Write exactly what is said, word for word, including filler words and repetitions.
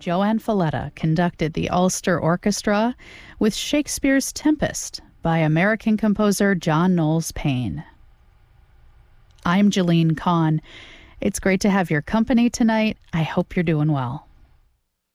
Joanne Falletta conducted the Ulster Orchestra with Shakespeare's Tempest by American composer John Knowles Paine. I'm Jeline Kahn. It's great to have your company tonight. I hope you're doing well.